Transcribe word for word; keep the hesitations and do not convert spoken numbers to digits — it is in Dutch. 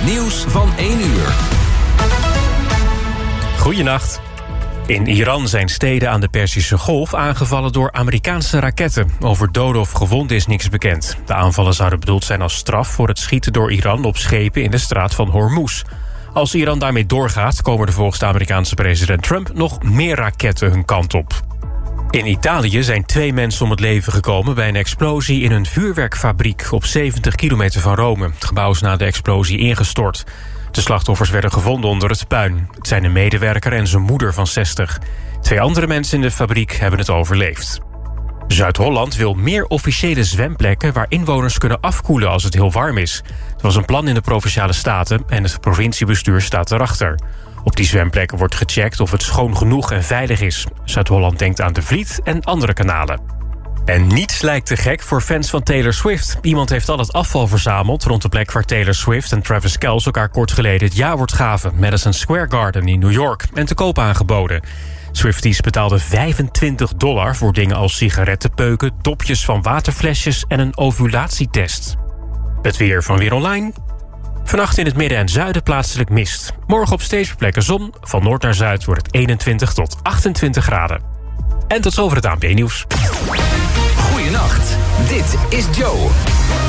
Het nieuws van één uur. Goeienacht. In Iran zijn steden aan de Perzische Golf aangevallen door Amerikaanse raketten. Over doden of gewonden is niks bekend. De aanvallen zouden bedoeld zijn als straf voor het schieten door Iran op schepen in de straat van Hormuz. Als Iran daarmee doorgaat, komen er volgens de Amerikaanse president Trump nog meer raketten hun kant op. In Italië zijn twee mensen om het leven gekomen bij een explosie in een vuurwerkfabriek op zeventig kilometer van Rome. Het gebouw is na de explosie ingestort. De slachtoffers werden gevonden onder het puin. Het zijn een medewerker en zijn moeder van zestig. Twee andere mensen in de fabriek hebben het overleefd. Zuid-Holland wil meer officiële zwemplekken waar inwoners kunnen afkoelen als het heel warm is. Er was een plan in de Provinciale Staten en het provinciebestuur staat erachter. Op die zwemplekken wordt gecheckt of het schoon genoeg en veilig is. Zuid-Holland denkt aan de Vliet en andere kanalen. En niets lijkt te gek voor fans van Taylor Swift. Iemand heeft al het afval verzameld rond de plek waar Taylor Swift en Travis Kelce elkaar kort geleden het ja-woord gaven. Madison Square Garden in New York en te koop aangeboden. Swifties betaalden vijfentwintig dollar voor dingen als sigarettenpeuken, dopjes van waterflesjes en een ovulatietest. Het weer van Weer Online. Vannacht in het midden en zuiden plaatselijk mist. Morgen op steeds meer plekken zon. Van noord naar zuid wordt het eenentwintig tot achtentwintig graden. En tot zover het A N P-nieuws. Goeienacht, dit is Joe.